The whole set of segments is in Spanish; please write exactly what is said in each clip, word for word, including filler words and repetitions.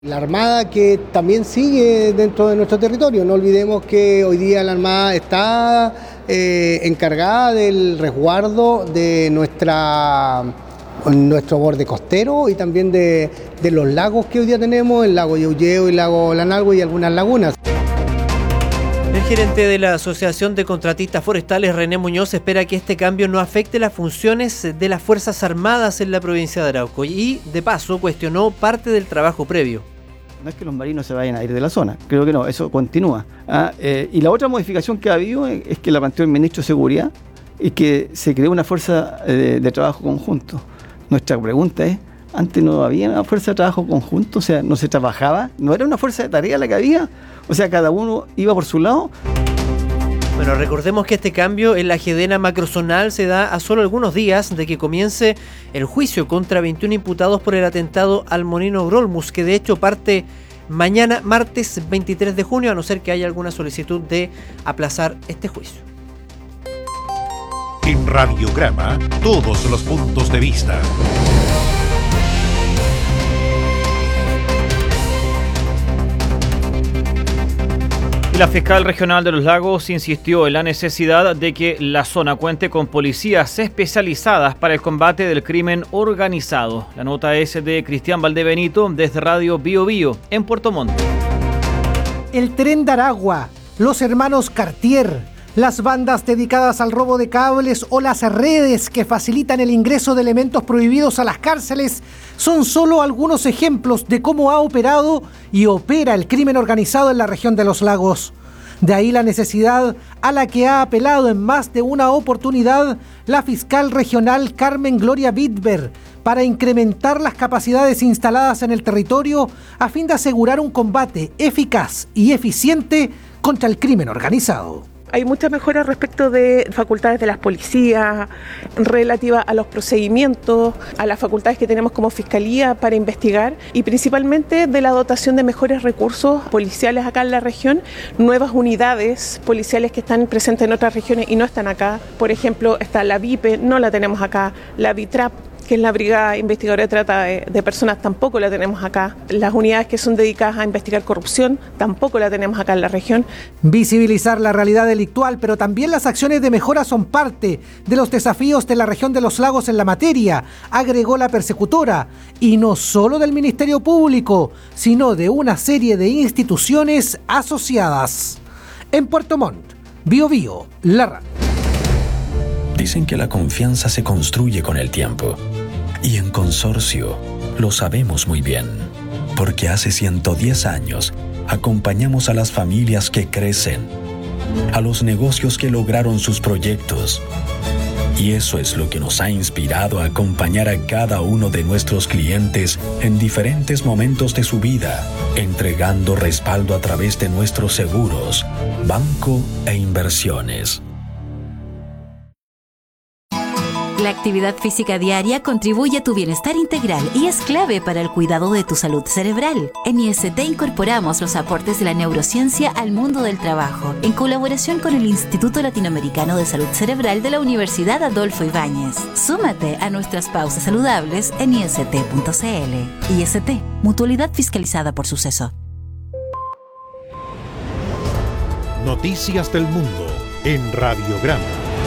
La Armada que también sigue dentro de nuestro territorio. No olvidemos que hoy día la Armada está eh, encargada del resguardo de nuestra, nuestro borde costero y también de, de los lagos que hoy día tenemos, el lago Yauyeo, el lago Lanalhue y algunas lagunas. El gerente de la Asociación de Contratistas Forestales, René Muñoz, espera que este cambio no afecte las funciones de las Fuerzas Armadas en la provincia de Arauco y, de paso, cuestionó parte del trabajo previo. No es que los marinos se vayan a ir de la zona, creo que no, eso continúa. ¿ah? Eh, y la otra modificación que ha habido es que la planteó el ministro de Seguridad y que se creó una fuerza de, de trabajo conjunto. Nuestra pregunta es, antes no había una fuerza de trabajo conjunto, o sea, no se trabajaba, no era una fuerza de tarea la que había, o sea, cada uno iba por su lado. Bueno, recordemos que este cambio en la Gedena macrozonal se da a solo algunos días de que comience el juicio contra veintiún imputados por el atentado al Molino Grolmus, que de hecho parte mañana, martes veintitrés de junio, a no ser que haya alguna solicitud de aplazar este juicio. En Radiograma, todos los puntos de vista. La fiscal regional de Los Lagos insistió en la necesidad de que la zona cuente con policías especializadas para el combate del crimen organizado. La nota es de Cristian Valdebenito desde Radio Bio Bio en Puerto Montt. El Tren de Aragua, los hermanos Cartier, las bandas dedicadas al robo de cables o las redes que facilitan el ingreso de elementos prohibidos a las cárceles son solo algunos ejemplos de cómo ha operado y opera el crimen organizado en la región de Los Lagos. De ahí la necesidad a la que ha apelado en más de una oportunidad la fiscal regional Carmen Gloria Bitber para incrementar las capacidades instaladas en el territorio a fin de asegurar un combate eficaz y eficiente contra el crimen organizado. Hay muchas mejoras respecto de facultades de las policías, relativa a los procedimientos, a las facultades que tenemos como fiscalía para investigar y principalmente de la dotación de mejores recursos policiales acá en la región, nuevas unidades policiales que están presentes en otras regiones y no están acá. Por ejemplo, está la VIPE, no la tenemos acá, la VITRAP, que es la Brigada Investigadora de Trata de, de Personas, tampoco la tenemos acá. Las unidades que son dedicadas a investigar corrupción, tampoco la tenemos acá en la región. Visibilizar la realidad delictual, pero también las acciones de mejora son parte de los desafíos de la región de Los Lagos en la materia, agregó la persecutora, y no solo del Ministerio Público, sino de una serie de instituciones asociadas. En Puerto Montt, Bio Bio, la radio. Dicen que la confianza se construye con el tiempo. Y en Consorcio lo sabemos muy bien, porque hace ciento diez años acompañamos a las familias que crecen, a los negocios que lograron sus proyectos. Y eso es lo que nos ha inspirado a acompañar a cada uno de nuestros clientes en diferentes momentos de su vida, entregando respaldo a través de nuestros seguros, banco e inversiones. La actividad física diaria contribuye a tu bienestar integral y es clave para el cuidado de tu salud cerebral. En I S T incorporamos los aportes de la neurociencia al mundo del trabajo, en colaboración con el Instituto Latinoamericano de Salud Cerebral de la Universidad Adolfo Ibáñez. Súmate a nuestras pausas saludables en I S T punto C L. I S T, mutualidad fiscalizada por Suceso. Noticias del mundo en Radiograma.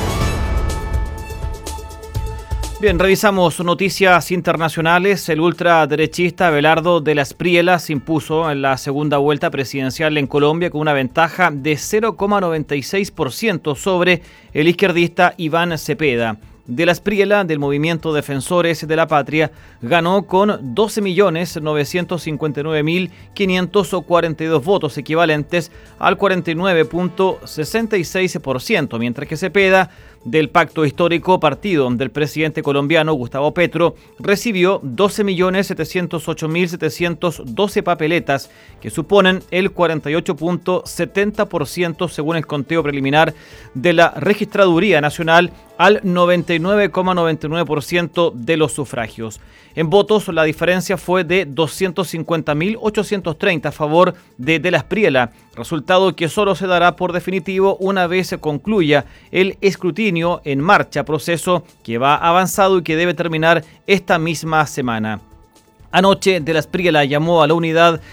Bien, revisamos noticias internacionales. El ultraderechista Abelardo de la Espriella se impuso en la segunda vuelta presidencial en Colombia con una ventaja de cero coma noventa y seis por ciento sobre el izquierdista Iván Cepeda. De la Espriella, del Movimiento Defensores de la Patria, ganó con doce millones novecientos cincuenta y nueve mil quinientos cuarenta y dos votos, equivalentes al cuarenta y nueve punto sesenta y seis por ciento, mientras que Cepeda, del Pacto Histórico, partido del presidente colombiano Gustavo Petro, recibió doce millones setecientos ocho mil setecientos doce papeletas, que suponen el cuarenta y ocho punto setenta por ciento según el conteo preliminar de la Registraduría Nacional, al noventa y nueve coma noventa y nueve por ciento de los sufragios. En votos, la diferencia fue de doscientos cincuenta mil ochocientos treinta a favor de De la Espriella, resultado que solo se dará por definitivo una vez se concluya el escrutinio en marcha, proceso que va avanzado y que debe terminar esta misma semana. Anoche, De la Espriella llamó a la unidad